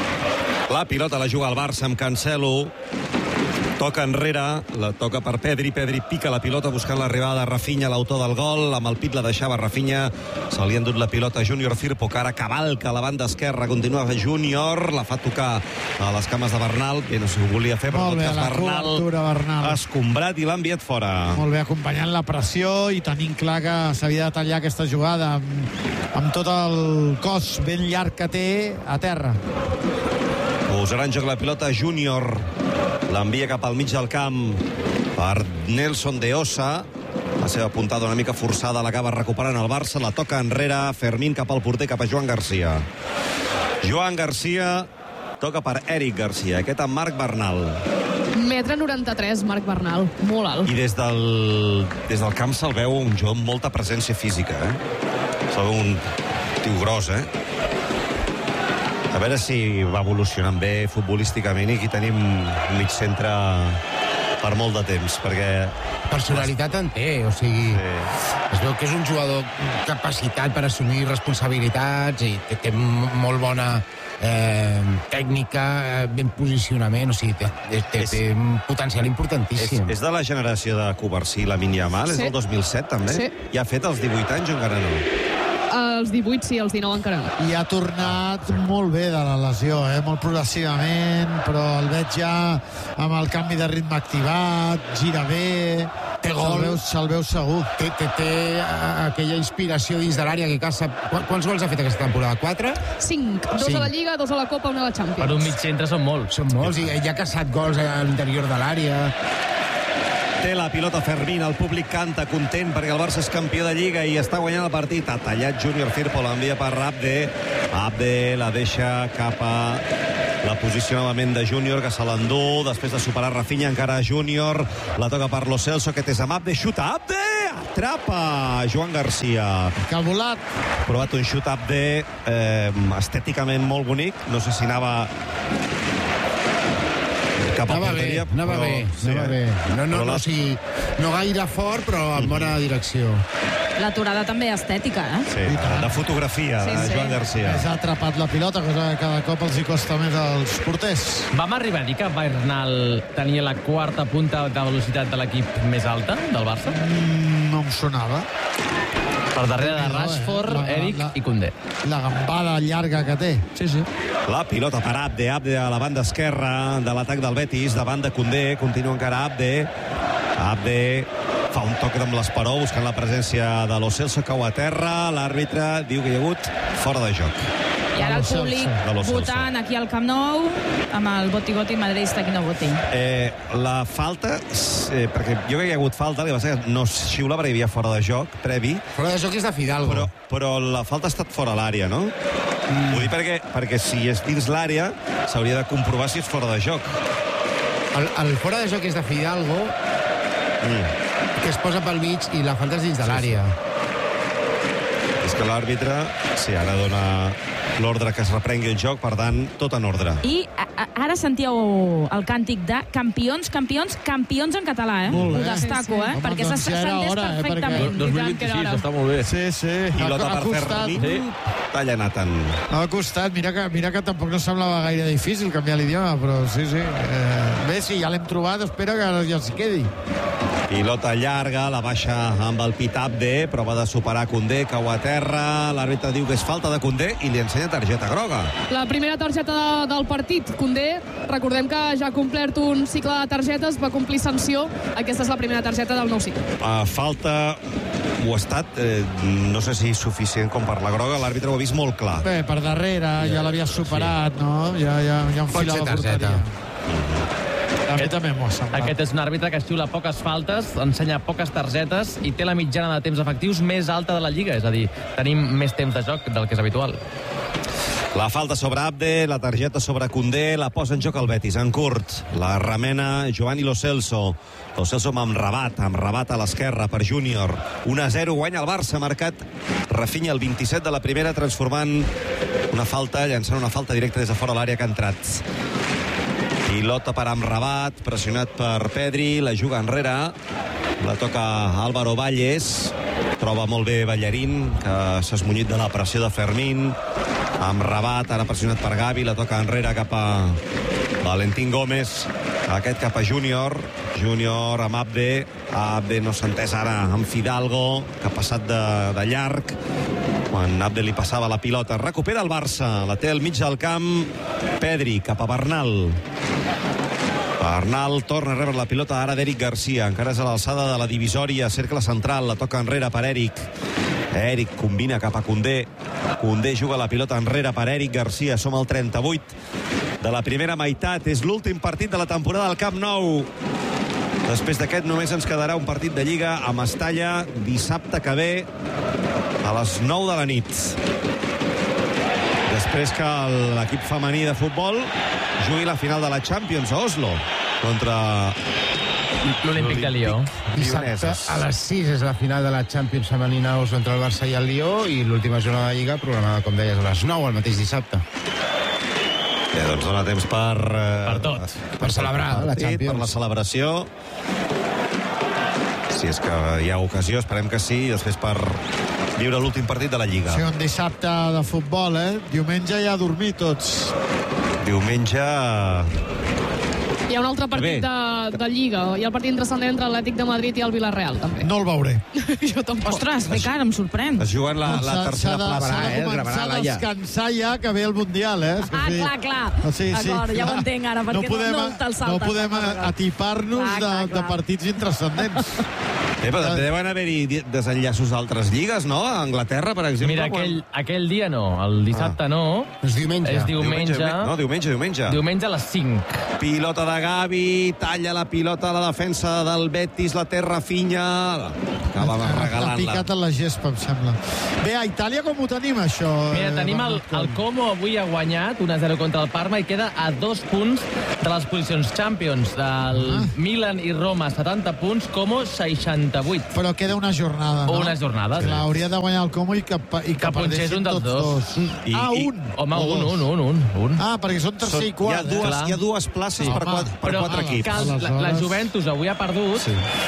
La pilota la juga al Barça amb Cancelo. Toca enrere, la toca per Pedri pica la pilota buscant l'arribada de Rafinha, l'autor del gol, amb el pit la deixava Rafinha, se li ha endut la pilota a Júnior Firpo, que ara cavalca a la banda esquerra, continua Júnior, la fa tocar a les cames de Bernal, que no s'ho volia fer, però en tot cas Bernal ha escombrat i l'ha enviat fora. Molt bé, acompanyant la pressió i tenint clar que s'havia de tallar aquesta jugada amb tot el cos ben llarg que té a terra. Posarà en joc la pilota Júnior, l'envia cap al mig del camp per Nelson de Osa. La seva puntada una mica forçada l'acaba recuperant el Barça, la toca enrere, Fermín cap al porter, cap a Joan Garcia. Joan Garcia toca per Eric Garcia, aquest amb Marc Bernal. 1,93 m, Marc Bernal, molt alt. I des del camp se'l veu un jugador amb molta presència física, Se'l veu un tio gros, A veure si va evolucionant bé futbolísticament i aquí tenim un mig centre per molt de temps, perquè... Personalitat en té, o sigui... Es veu que és un jugador capacitat per assumir responsabilitats i té molt bona tècnica, ben posicionament, o sigui, té un potencial importantíssim. És de la generació de Covarsí, Lamine Yamal, és del 2007 també? Sí. I ha fet els 18 anys o encara no? Els 18 sí, els 19 encara no. I ha tornat molt bé de la lesió, molt progressivament, però el veig ja amb el canvi de ritme activat, gira bé, té gol, se'l veu segur. Té aquella inspiració dins de l'àrea que caça. Quants gols ha fet aquesta temporada? 4? 5. 2 a la Lliga, 2 a la Copa, 1 a la Champions. Per un mig centre són molts. Són molts, i ja ha caçat gols a l'interior de l'àrea. Té la pilota Fermín, el públic canta content perquè el Barça és campió de Lliga i està guanyant el partit. Ha tallat Junior Firpo, l'envia per Abde. Abde la deixa cap a la posició novament de Júnior, que se l'endú després de superar Rafinha, encara Júnior, la toca per Lo Celso, que és amb Abde, xuta Abde, atrapa Joan Garcia. Que ha volat. Provat un xut Abde estèticament molt bonic, no sé si anava cap a porteria. Anava bé. No gaire fort, però en bona direcció. L'aturada també estètica, Sí, de fotografia, de Joan Garcia. Ha atrapat la pilota, cosa que cada cop els hi costa més als porters. Vam arribar a dir que Bernal tenia la quarta punta de velocitat de l'equip més alta del Barça? No em sonava. Per darrere de Rashford, Eric i Koundé. La gambada llarga que té. Sí. La pilota per Abde a la banda esquerra de l'atac del Betis, davant de Koundé, continua encara Abde fa un toc amb l'esperó buscant la presència de Lo Celso, cau a terra, l'àrbitre diu que hi ha hagut fora de joc. I ara el públic votant aquí al Camp Nou amb el voti madridista que no voti. La falta, perquè jo crec que hi ha hagut falta, li va ser que no xiula perquè hi havia fora de joc previ. Fora de joc és de Fidalgo. Però la falta ha estat fora l'àrea, no? Ho dic perquè si és dins l'àrea s'hauria de comprovar si és fora de joc. El fora de joc és de Fidalgo, que es posa pel mig i la falta és dins de l'àrea. És que l'àrbitre, sí, ara dona l'ordre que es reprengui el joc, per tant, tot en ordre. I ara sentíeu el càntic de campions en català, Ho destaco, perquè s'entès perfectament. 2026, està molt bé. Sí. Pilota per Fermín, talla Nathan. Ha costat, mira que tampoc no semblava gaire difícil canviar l'idioma, però sí. Bé, si ja l'hem trobat, espera que ja s'hi quedi. Pilota llarga, la baixa amb el pit Abde, prova de superar Koundé, cau a terra, l'àrbitre diu que és falta de Koundé i li ensenya targeta groga. La primera targeta del partit, Koundé, recordem que ja ha complert un cicle de targetes, va complir sanció, aquesta és la primera targeta del nou cicle. Falta ho ha estat, no sé si suficient com per la groga, l'àrbitre ho ha vist molt clar. Bé, per darrere, ja l'havia superat, no? Ja enfila la porteria. A mi també m'ho ha semblat. Aquest és un àrbitre que xiula poques faltes, ensenya poques targetes i té la mitjana de temps efectius més alta de la Lliga, és a dir, tenim més temps de joc del que és habitual. La falta sobre Abde, la targeta sobre Koundé, la posa en joc el Betis, en curt. La remena Giovanni Lo Celso. Lo Celso amb Rabat a l'esquerra per Júnior. 1-0, guanya el Barça, marcat Rafinha el 27 de la primera, transformant una falta, llançant una falta directa des de fora l'àrea que ha entrat. Pilota per Rabat, pressionat per Pedri, la juga enrere, la toca Álvaro Valles, troba molt bé Ballarín, que s'ha esmunyit de la pressió de Fermín, amb Rabat, ara pressionat per Gavi, la toca enrere cap a Valentín Gómez, aquest cap a Júnior amb Abde no s'ha entès ara amb Fidalgo, que ha passat de llarg, quan Abde li passava la pilota. Recupera el Barça, la té al mig del camp Pedri, cap a Bernal torna a rebre la pilota ara d'Eric Garcia, encara és a l'alçada de la divisòria, cercle central, la toca enrere per Eric combina cap a Koundé juga la pilota enrere per Eric Garcia, som al 38 de la primera meitat, és l'últim partit de la temporada al Camp Nou. Després d'aquest només ens quedarà un partit de Lliga a Mestalla dissabte que ve a les 9 de la nit. Després que l'equip femení de futbol jugui la final de la Champions a Oslo contra l'Olímpic de Lió. Dissabte a les 6 és la final de la Champions femenina entre el Barça i el Lió, i l'última jornada de Lliga programada, com deies, a les 9 el mateix dissabte. Bé, doncs dona temps per tot. Per celebrar la Champions. Per la celebració. Si és que hi ha ocasió, esperem que sí, i després per viure l'últim partit de la Lliga. Sí, un dissabte de futbol, Diumenge ja a dormir tots. Diumenge... Hi ha un altre partit de Lliga. Hi ha el partit interessant entre l'Atlètic de Madrid i el Villarreal, també. No el veuré. Jo tampoc. Ostres, Ricard, em sorprèn. Es juguen la tercera plaça. S'ha de començar a descansar ja, que ve el Mundial, Clar. Sí. D'acord, ja ho entenc ara, perquè no te'l saltes. No podem atipar-nos de partits intrascendents. Però deuen haver-hi desenllaços d'altres lligues, no? A Anglaterra, per exemple. Mira, aquell dia no, el dissabte no. És diumenge. És diumenge. No, diumenge. Diumenge a les 5. Pilota de Gavi, talla la pilota a la defensa del Betis, la té Rafinha, acaba regalant-la. Ha picat en la gespa, em sembla. Bé, a Itàlia com ho tenim, això? Mira, tenim el Como avui ha guanyat 1-0 contra el Parma i queda a 2 punts de les posicions Champions. El Milan i Roma 70 punts, Como 68. Però queda una jornada, no? Una jornada, sí. Hauria de guanyar el Como i que perdessin tots dos. Un. Home, un. Perquè són tercer i quart. Hi ha dues places per quatre equips. La Juventus avui ha perdut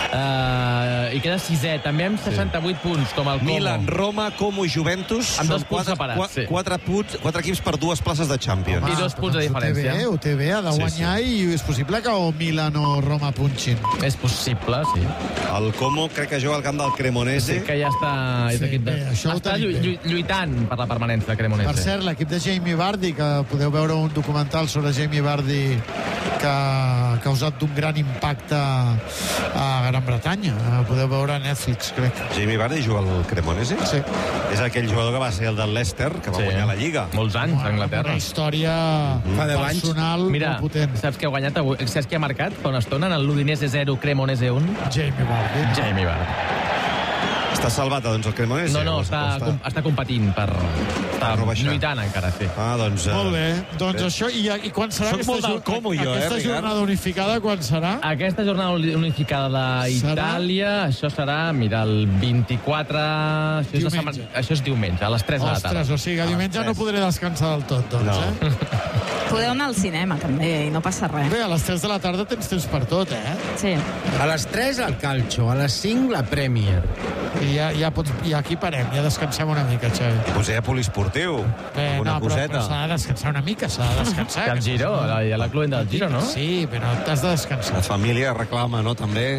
i queda 6è, també amb 68 punts, com el Como. Milan, Roma, Como i Juventus amb 2 punts separats. 4 equips per 2 places de Champions. I 2 punts de diferència. Ho té bé, ha de guanyar i és possible que o Milan o Roma punxin. És possible, sí. El Como crec que juga al camp del Cremonese. Sí, que ja està lluitant per la permanència del Cremonese. Per cert, l'equip de Jamie Vardy, que podeu veure un documental sobre Jamie Vardy que ha causat un gran impacte a Gran Bretanya. Podeu veure a Netflix, crec. Jamie Vardy juga al Cremonese? Sí. És aquell jugador que va ser el del Leicester, que va guanyar la Lliga. Molts anys a Anglaterra. Una història personal molt potent. Saps què ha guanyat avui? Saps què ha marcat fa una estona en l'Udinese 0, Cremonese 1? Jamie Vardy. Està salvat, doncs, el Cremonese? No, està competint està lluitant encara, sí. Doncs... Molt bé, doncs això, i quan serà aquesta jornada unificada, quan serà? Aquesta jornada unificada d'Itàlia, això serà, mira, el 24... Això és diumenge, a les 3 de la tarda. Ostres, o sigui, diumenge no podré descansar del tot, doncs, Podeu anar al cinema, també, i no passa res. Bé, a les 3 de la tarda tens temps per tot, Sí. A les 3 el calcio, a les 5 la Premier. I ja aquí parem, ja descansem una mica, Xavi. Doncs hi ha poliesportiu, una coseta. Però s'ha de descansar una mica, El Giro, hi ha la cluenda del Giro, no? Sí, però t'has de descansar. La família reclama, no, també?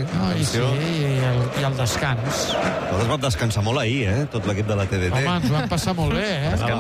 I el descans. Nosaltres vam descansar molt ahir, tot l'equip de la TDT. Home, ens vam passar molt bé,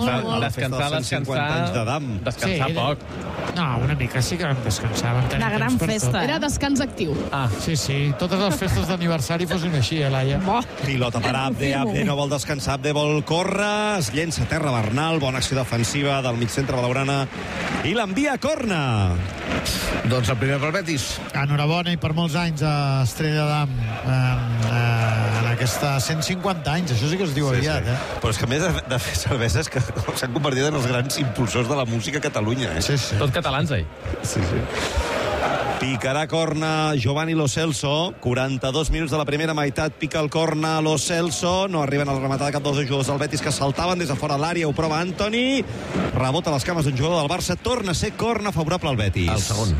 Descansar poc. No, una mica sí que vam descansar. Una gran festa. Era descans actiu. Sí. Totes les festes d'aniversari fossin així, Laia. Pilota per Abde no vol descansar, Abde vol córrer, es llença a terra Bernal, bona acció defensiva del migcentre blaugrana i l'envia a corna. Doncs el primer pel Betis. Enhorabona i per molts anys a Estrella d'Am en aquesta 150 anys, això sí que es diu aviat. Però és que a més de fer cerveses que s'han convertit en els grans impulsors de la música a Catalunya. Sí. Tot catalans, Sí. Picarà corna Giovanni Lo Celso, 42 minuts de la primera meitat, pica el corna Lo Celso, no arriben a la rematada cap dels jugadors del Betis que saltaven des de fora l'àrea, ho prova Antoni, rebota les cames d'un jugador del Barça, torna a ser corna favorable al Betis. El segon.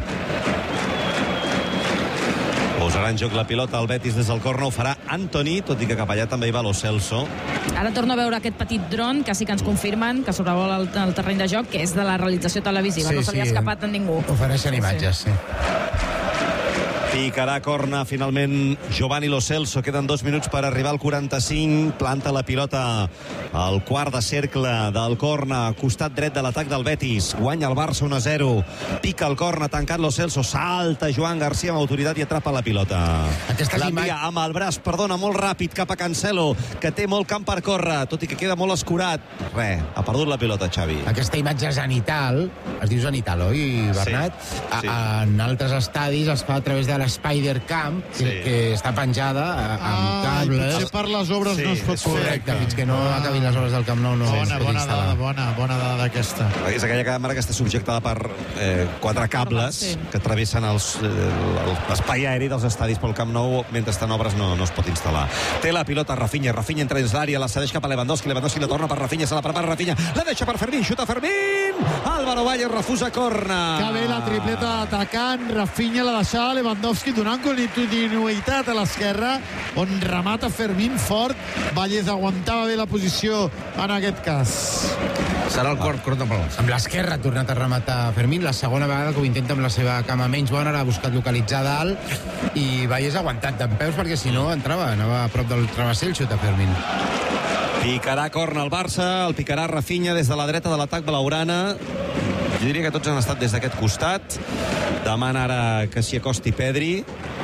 Posarà en joc la pilota al Betis des del corna, ho farà Antoni, tot i que cap allà també hi va Lo Celso. Ara torno a veure aquest petit dron, que sí que ens confirmen que sobrevola el terreny de joc, que és de la realització televisiva, no se li ha escapat a ningú. Ofereixen imatges, sí. Picarà corna, finalment, Giovanni Lo Celso. Queden 2 minuts per arribar al 45. Planta la pilota al quart de cercle del corna, costat dret de l'atac del Betis. Guanya el Barça 1-0. Pica el corna, tancat Lo Celso. Salta Joan Garcia amb autoritat i atrapa la pilota. L'envia amb el braç, molt ràpid cap a Cancelo, que té molt camp per córrer, tot i que queda molt escurat. Ha perdut la pilota, Xavi. Aquesta imatge zenital, es diu zenital, oi, Bernat? Sí. En altres estadis es fa a través de l'Spider-Camp, que està penjada amb cables. Potser per les obres no es pot fer. Correcte, fins que no acabin les obres del Camp Nou no es pot instal·lar. Bona dada d'aquesta. És aquella càmera que està subjectada per 4 cables que travessen l'espai aeri dels estadis pel Camp Nou, mentre estan obres no es pot instal·lar. Té la pilota Rafinha entra dins l'àrea, la cedeix cap a Lewandowski la torna per Rafinha, se la prepara Rafinha, la deixa per Fermín, xuta Fermín, Álvaro Valle refusa córner. Que bé la tripleta d'atacant, Rafinha la deixava Lewandowski donant continuïtat a l'esquerra, on remata Fermín fort. Valles aguantava bé la posició en aquest cas. Serà el quart de peus. Amb l'esquerra ha tornat a rematar Fermín, la segona vegada que ho intenta amb la seva cama menys bona, l'ha buscat localitzar dalt i Valles ha aguantat dempeus perquè si no anava a prop del travesser el xut a Fermín. Picarà corna el Barça, el picarà Rafinha des de la dreta de l'atac blaugrana. Jo diria que tots han estat des d'aquest costat. Demana ara que s'hi acosti Pedri.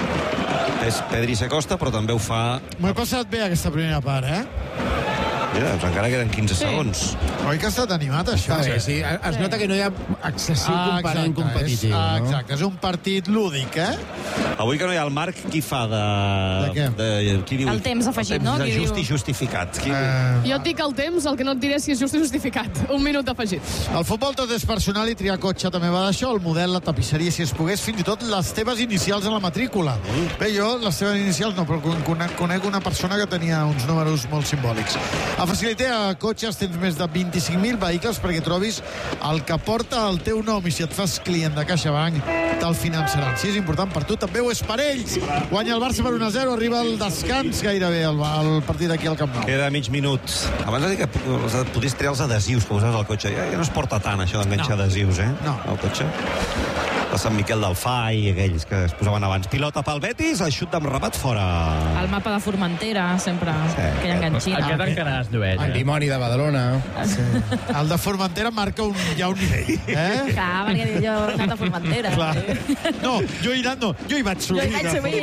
Pedri s'acosta, però també ho fa... M'ha passat bé aquesta primera part, Mira, doncs encara queden 15 segons. Oi que ha estat animat, això? Està bé, sí. Es nota que no hi ha excessiu comparant competitiu. Exacte, és un partit lúdic, Avui que no hi ha el Marc, qui fa de què? Qui diu? El temps afegit, no? El temps just i justificat. Jo et dic el temps, el que no et diré si és just i justificat. 1 minut afegit. El futbol tot és personal i triar cotxe també va d'això. El model, la tapisseria, si es pogués, fins i tot les teves inicials en la matrícula. Bé, jo les teves inicials no, però conec una persona que tenia uns números molt simbòlics. A Facilité a cotxes tens més de 25.000 vehicles perquè trobis el que porta el teu nom, i si et fas client de CaixaBank te'l finançaran. Si és important per tu, també ho és per ells. Guanya el Barça per 1-0, arriba el descans gairebé el partit aquí al Camp Nou. Queda mig minut. Abans de dir que podries triar els adhesius que usaves al cotxe. Ja no es porta tant això d'enganxar adhesius, al cotxe. El Sant Miquel del Fai, aquells que es posaven abans. Pilota pel Betis, el xut amb remat fora. El mapa de Formentera, sempre, aquella enganxina. Aquest encara es llueix. El dimoni de Badalona. Sí. El de Formentera marca ja un nivell. Clar, perquè jo he anat a Formentera. No, jo hi vaig sovint.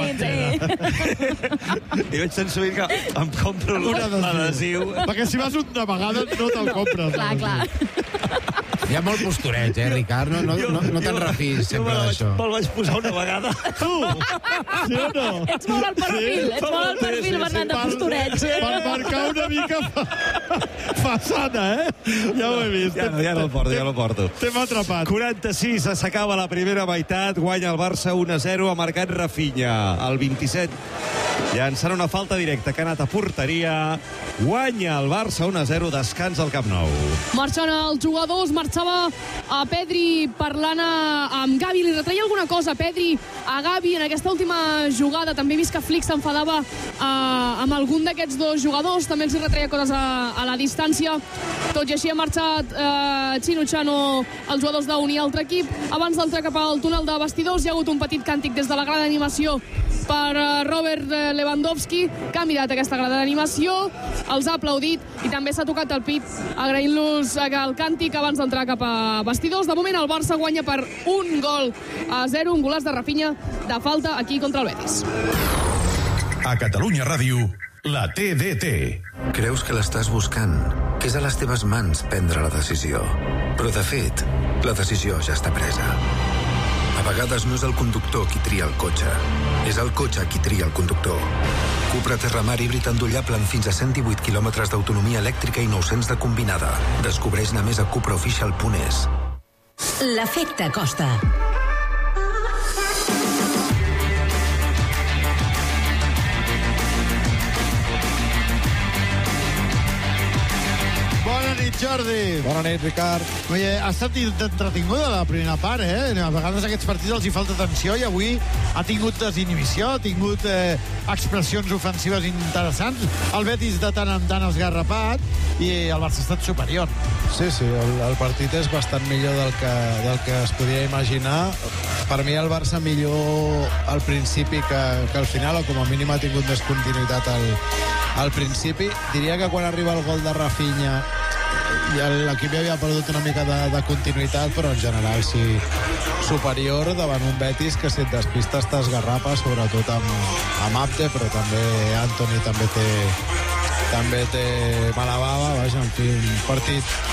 Jo vaig tan sovint que em compro l'adhesiu. Perquè si vas una vegada no te'l compres. Clar. Hi ha molt postureig, Ricard? No te'n refis sempre d'això. Me'l vaig posar una vegada. Tu? Sí o no? Ets molt al perfil, Bernat, de postureig. Per marcar una mica façana, Ja ho he vist. Ja no el porto. T'hem atrapat. 46, s'acaba la primera meitat, guanya el Barça 1-0, ha marcat Rafinha. El 27 llançant una falta directa que ha anat a porteria. Guanya el Barça 1-0, descans al Camp Nou. Marxant els jugadors, marxava a Pedri parlant amb Gavi, li retreia alguna cosa Pedri a Gavi en aquesta última jugada. També he vist que Flick s'enfadava amb algun d'aquests dos jugadors, també els retreia coses a la distància. Tot i així ha marxat Xino els jugadors d'un i altre equip. Abans d'entrar cap al túnel de vestidors hi ha hagut un petit càntic des de la grada d'animació per Robert Lewandowski, que ha mirat aquesta grada d'animació, els ha aplaudit i també s'ha tocat el pit agraint-los el càntic abans d'entrar cap a vestidors. De moment el Barça guanya per 1-0, un golaç de Rafinha de falta aquí contra el Betis. A Catalunya Ràdio, la TDT. Creus que l'estàs buscant, que és a les teves mans prendre la decisió. Però, de fet, la decisió ja està presa. A vegades no és el conductor qui tria el cotxe, és el cotxe qui tria el conductor. Cupra Terramar híbrid endollable amb fins a 118 quilòmetres d'autonomia elèctrica i 900 de combinada. Descobreix-ne més a cupraofficial.es. L'efecte Costa. Bona nit, Jordi. Bona nit, Ricard. Oye, ha estat entretinguda la primera part, A vegades aquests partits els hi falta tensió i avui ha tingut desinhibició, ha tingut expressions ofensives interessants. El Betis de tant en tant esgarrapat i el Barça ha estat superior. Sí, el partit és bastant millor del que es podia imaginar. Per mi el Barça millor al principi que al final, o com a mínim ha tingut més continuïtat al principi. Diria que quan arriba el gol de Rafinha ja l'equip ja havia perdut una mica de continuïtat, però en general sí, superior davant un Betis que si et despista està esgarrapa, sobretot amb Abde, però també Antoni també té mala bava. Vaja, en fi, un partit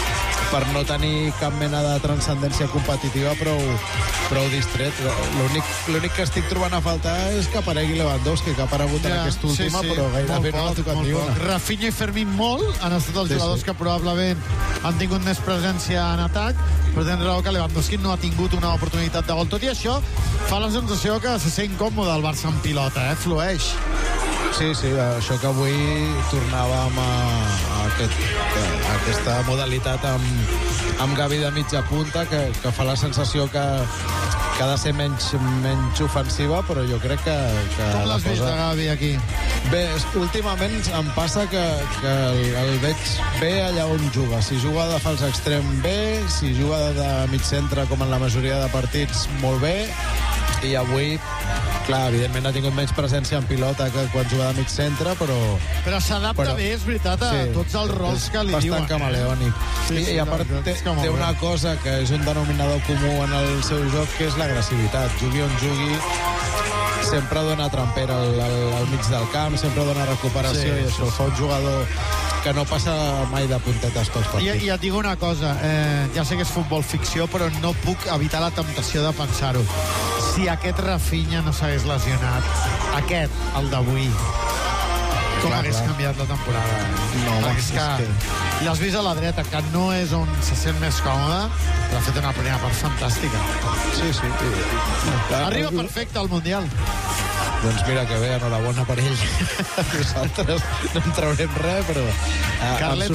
per no tenir cap mena de transcendència competitiva, prou distret. L'únic que estic trobant a faltar és que aparegui Lewandowski, que ha aparegut en aquesta última, però gairebé no ha tocat ni una. Rafinha i Fermín molt, han estat els jugadors que probablement han tingut més presència en atac, però tens raó que Lewandowski no ha tingut una oportunitat de gol. Tot i això, fa la sensació que se sent còmode el Barça en pilota, flueix. Sí, això que avui tornàvem a aquesta modalitat amb Gavi de mitja punta, que fa la sensació que ha de ser menys ofensiva, però jo crec que com l'has vist de Gavi aquí? Bé, últimament em passa que el veig bé allà on juga. Si juga de fals extrem bé, si juga de mig centre, com en la majoria de partits, molt bé, i avui, clar, evidentment ha tingut menys presència en pilota que quan juga de mig centre, però s'adapta bé, és veritat, a tots els rols que li diuen. Bastant camaleònic. I a part té una cosa que és un denominador comú en el seu joc, que és l'agressivitat. Jugui on jugui, sempre dona trampera al mig del camp, sempre dona recuperació, i això fa un jugador que no passa mai de puntetes pels partits. I et dic una cosa, ja sé que és futbol ficció, però no puc evitar la temptació de pensar-ho. Si aquest Rafinha no s'hagués lesionat, el d'avui, com hagués canviat la temporada? No, és que l'has vist a la dreta, que no és on se sent més còmode, però ha fet una primera part fantàstica. Sí. Arriba perfecte al Mundial. Doncs mira que bé, enhorabona per ell. Nosaltres no en traurem res, però... Carlet